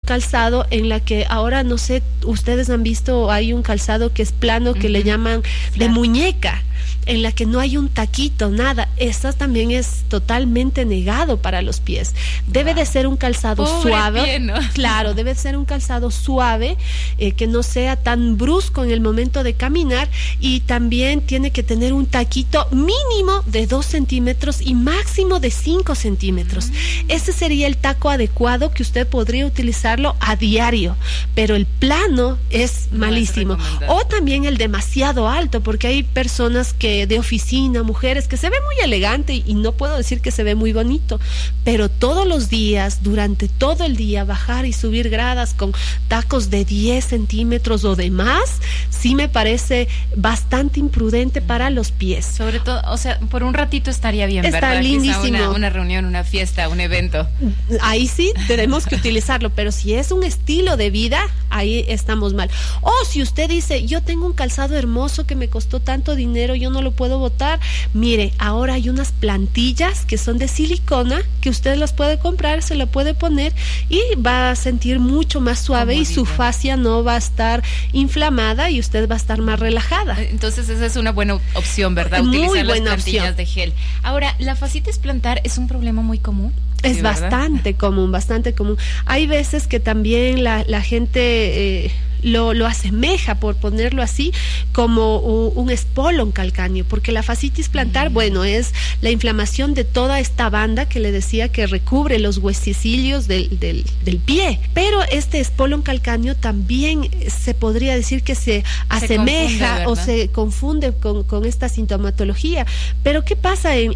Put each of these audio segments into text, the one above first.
calzado en la que ahora, no sé, ustedes han visto, hay un calzado que es plano, que le llaman de muñeca, en la que no hay un taquito, nada. Esta también es totalmente negado para los pies. Debe de ser un calzado suave. Pie, ¿no? Claro, debe ser un calzado suave, que no sea tan brusco en el momento de caminar, y también tiene que tener un taquito mínimo de 2 centímetros y máximo de 5 centímetros. Ese sería el taco adecuado que usted podría utilizarlo a diario, pero el plano es malísimo. O también el demasiado alto, porque hay personas de oficina, mujeres, que se ve muy elegante, y no puedo decir que se ve muy bonito, pero todos los días, durante todo el día, bajar y subir gradas con tacos de 10 centímetros o de más, sí me parece bastante imprudente para los pies. Sobre todo, o sea, por un ratito estaría bien, está ¿verdad? lindísimo. Una reunión, una fiesta, un evento. Ahí sí tenemos que utilizarlo, pero si es un estilo de vida, ahí estamos mal. O si usted dice, yo tengo un calzado hermoso que me costó tanto dinero, yo no lo puedo botar, mire, ahora hay unas plantillas que son de silicona, que usted las puede comprar, se la puede poner y va a sentir mucho más suave, y su fascia no va a estar inflamada y usted va a estar más relajada. Entonces esa es una buena opción, ¿verdad? Muy utilizar buena las plantillas opción de gel. Ahora, ¿la fascitis plantar es un problema muy común? Es Sí, bastante común, bastante común. Hay veces que también la gente lo asemeja, por ponerlo así, como un espolón calcáneo, porque la fascitis plantar, bueno, es la inflamación de toda esta banda que le decía que recubre los huesecillos del pie. Pero este espolón calcáneo también se podría decir que se asemeja o se confunde con esta sintomatología. Pero ¿qué pasa en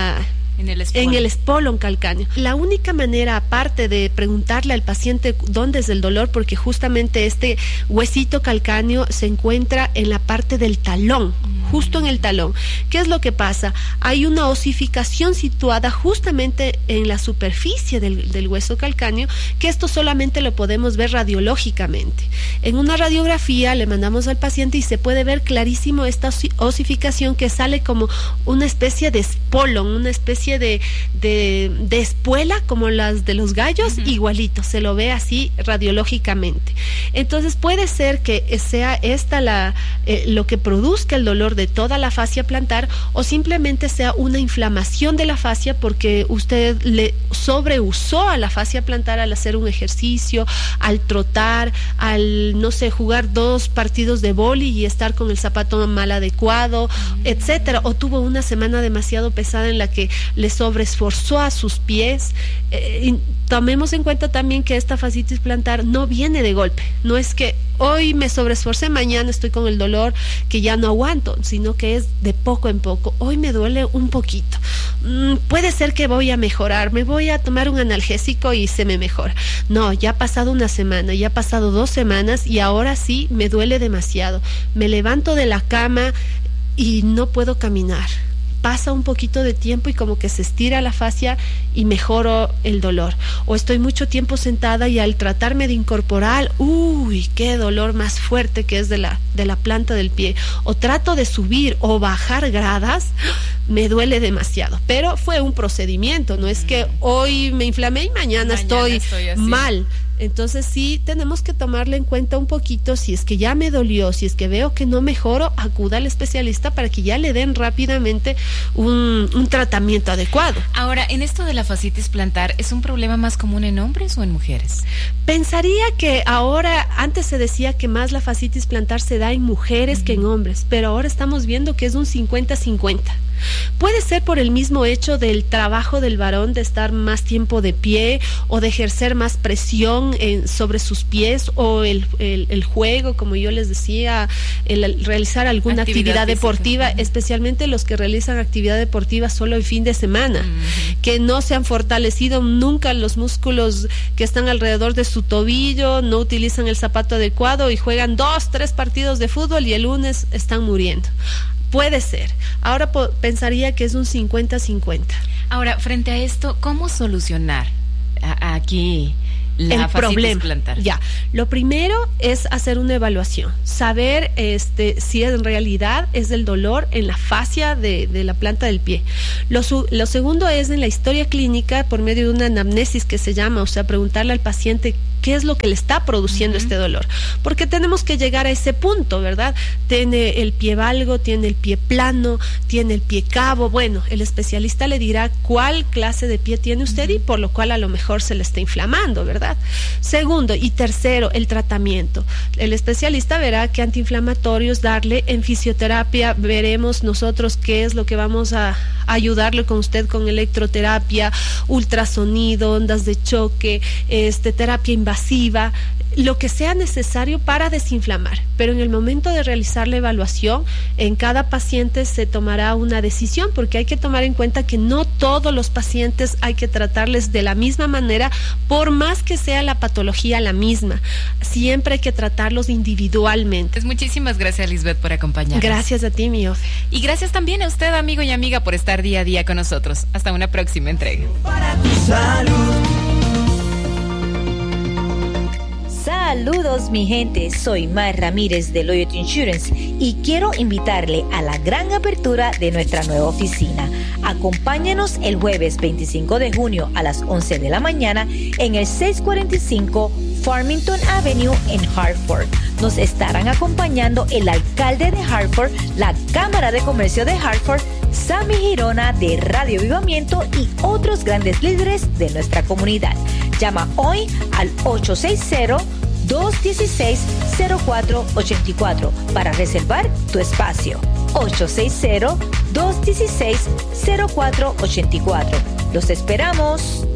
el espolón calcáneo? La única manera, aparte de preguntarle al paciente dónde es el dolor, porque justamente este huesito calcáneo se encuentra en la parte del talón, justo en el talón. ¿Qué es lo que pasa? Hay una osificación situada justamente en la superficie del hueso calcáneo, que esto solamente lo podemos ver radiológicamente. En una radiografía le mandamos al paciente y se puede ver clarísimo esta osificación, que sale como una especie de espolón, una especie de espuela como las de los gallos, igualito, se lo ve así radiológicamente. Entonces puede ser que sea esta lo que produzca el dolor de toda la fascia plantar, o simplemente sea una inflamación de la fascia porque usted le sobreusó a la fascia plantar al hacer un ejercicio, al trotar, al, no sé, jugar 2 partidos de vóley y estar con el zapato mal adecuado, etcétera, o tuvo una semana demasiado pesada en la que le sobreesforzó a sus pies. Y tomemos en cuenta también que esta fascitis plantar no viene de golpe, no es que hoy me sobreesforcé, mañana estoy con el dolor que ya no aguanto, sino que es de poco en poco. Hoy me duele un poquito, puede ser que voy a mejorar, me voy a tomar un analgésico y se me mejora. No, ya ha pasado una semana, ya ha pasado 2 semanas y ahora sí me duele demasiado. Me levanto de la cama y no puedo caminar. Pasa un poquito de tiempo y como que se estira la fascia y mejoro el dolor. O estoy mucho tiempo sentada y al tratarme de incorporar, uy, qué dolor más fuerte que es de la planta del pie. O trato de subir o bajar gradas, me duele demasiado. Pero fue un procedimiento, no es que hoy me inflamé y mañana estoy mal. Entonces sí tenemos que tomarle en cuenta un poquito, si es que ya me dolió, si es que veo que no mejoro, acuda al especialista para que ya le den rápidamente un tratamiento adecuado. Ahora, en esto de la fascitis plantar, ¿es un problema más común en hombres o en mujeres? Pensaría que ahora, antes se decía que más la fascitis plantar se da en mujeres que en hombres, pero ahora estamos viendo que es un 50-50. Puede ser por el mismo hecho del trabajo del varón, de estar más tiempo de pie o de ejercer más presión sobre sus pies, o el juego, como yo les decía, el realizar alguna actividad deportiva, especialmente los que realizan actividad deportiva solo el fin de semana, que no se han fortalecido nunca los músculos que están alrededor de su tobillo, no utilizan el zapato adecuado y juegan 2-3 partidos de fútbol y el lunes están muriendo. Puede ser. Ahora pensaría que es un 50-50. Ahora, frente a esto, ¿cómo solucionar aquí la fascitis plantar? Ya, lo primero es hacer una evaluación, saber si en realidad es el dolor en la fascia de la planta del pie. Lo segundo es en la historia clínica, por medio de una anamnesis que se llama, o sea, preguntarle al paciente qué es lo que le está produciendo este dolor, porque tenemos que llegar a ese punto, ¿verdad? Tiene el pie valgo, tiene el pie plano, tiene el pie cabo. Bueno, el especialista le dirá cuál clase de pie tiene usted y por lo cual a lo mejor se le está inflamando, ¿verdad? Segundo y tercero, el tratamiento. El especialista verá qué antiinflamatorios darle. En fisioterapia veremos nosotros qué es lo que vamos a ayudarle con usted, con electroterapia, ultrasonido, ondas de choque, terapia invasiva, lo que sea necesario para desinflamar. Pero en el momento de realizar la evaluación, en cada paciente se tomará una decisión, porque hay que tomar en cuenta que no todos los pacientes hay que tratarles de la misma manera, por más que sea la patología la misma. Siempre hay que tratarlos individualmente. Pues muchísimas gracias, Lisbeth, por acompañarnos. Gracias a ti, Miofe. Y gracias también a usted, amigo y amiga, por estar día a día con nosotros. Hasta una próxima entrega. Para tu salud. Saludos mi gente, soy Mar Ramírez de Loyalty Insurance y quiero invitarle a la gran apertura de nuestra nueva oficina. Acompáñenos el jueves 25 de junio a las 11 de la mañana en el 645 Farmington Avenue en Hartford. Nos estarán acompañando el alcalde de Hartford, la Cámara de Comercio de Hartford, Sammy Girona de Radio Avivamiento y otros grandes líderes de nuestra comunidad. Llama hoy al 860-216-0484 para reservar tu espacio. 860-216-0484. Los esperamos.